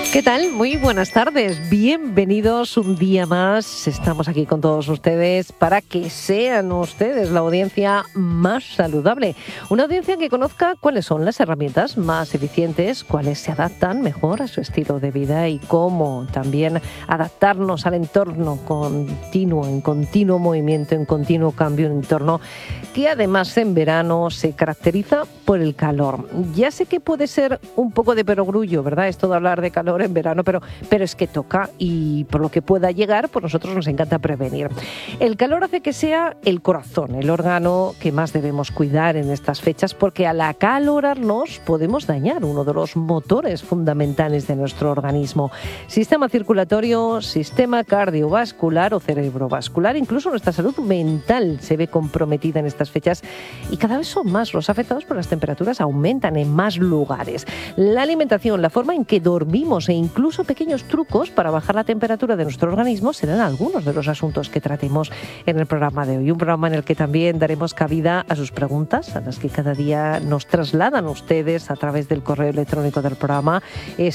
¿Qué tal? Muy buenas tardes. Bienvenidos un día más. Estamos aquí con todos ustedes para que sean ustedes la audiencia más saludable. Una audiencia que conozca cuáles son las herramientas más eficientes, cuáles se adaptan mejor a su estilo de vida y cómo también adaptarnos al entorno continuo, en continuo movimiento, en continuo cambio, un entorno que además en verano se caracteriza por el calor. Ya sé que puede ser un poco de perogrullo, ¿verdad? Esto de hablar de calor en verano, pero es que toca y por lo que pueda llegar, pues nosotros nos encanta prevenir. El calor hace que sea el corazón, el órgano que más debemos cuidar en estas fechas, porque al acalorarnos podemos dañar uno de los motores fundamentales de nuestro organismo. Sistema circulatorio, sistema cardiovascular o cerebrovascular, incluso nuestra salud mental se ve comprometida en estas fechas y cada vez son más los afectados por las temperaturas, aumentan en más lugares. La alimentación, la forma en que dormimos e incluso pequeños trucos para bajar la temperatura de nuestro organismo serán algunos de los asuntos que tratemos en el programa de hoy. Un programa en el que también daremos cabida a sus preguntas, a las que cada día nos trasladan ustedes a través del correo electrónico del programa, es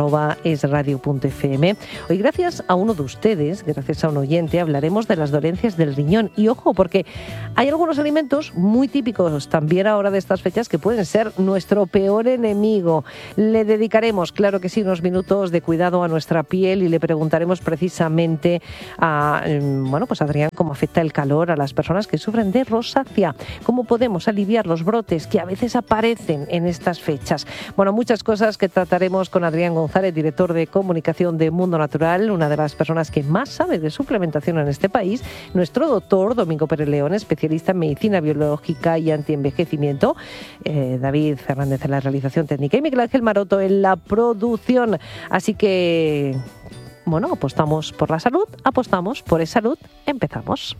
salud@esradio.fm. Hoy, gracias a uno de ustedes, gracias a un oyente, hablaremos de las dolencias del riñón. Y ojo, porque hay algunos alimentos muy típicos también ahora de estas fechas que pueden ser nuestro peor enemigo. Le dedicaremos, claro que sí, unos minutos de cuidado a nuestra piel y le preguntaremos precisamente a Adrián cómo afecta el calor a las personas que sufren de rosácea, cómo podemos aliviar los brotes que a veces aparecen en estas fechas. Bueno, muchas cosas que trataremos con Adrián González, director de comunicación de Mundo Natural, una de las personas que más sabe de suplementación en este país, nuestro doctor Domingo Pérez León, especialista en medicina biológica y antienvejecimiento, David Fernández en la realización técnica y Miguel Ángel Maroto en la producción. Así que, apostamos por la salud, apostamos por esa salud, empezamos.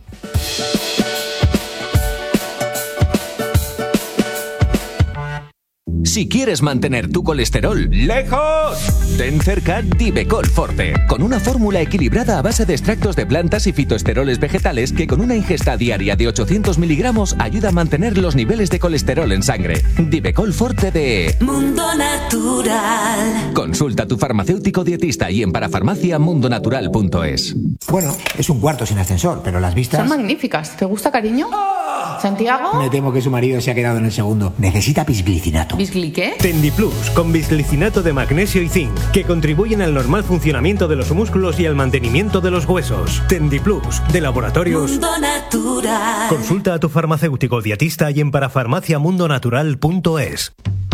Si quieres mantener tu colesterol lejos, ten cerca Divecol Forte, con una fórmula equilibrada a base de extractos de plantas y fitoesteroles vegetales que con una ingesta diaria de 800 miligramos ayuda a mantener los niveles de colesterol en sangre. Divecol Forte de Mundo Natural. Consulta a tu farmacéutico dietista y en parafarmaciamundonatural.es. Bueno, es un cuarto sin ascensor, pero las vistas... Son magníficas. ¿Te gusta, cariño? ¿Santiago? Me temo que su marido se ha quedado en el segundo. Necesita bisglicinato. ¿Bisgli qué? Tendiplus, con bisglicinato de magnesio y zinc, que contribuyen al normal funcionamiento de los músculos y al mantenimiento de los huesos. Tendiplus, de Laboratorios Mundo Natural. Consulta a tu farmacéutico dietista y en parafarmaciamundonatural.es.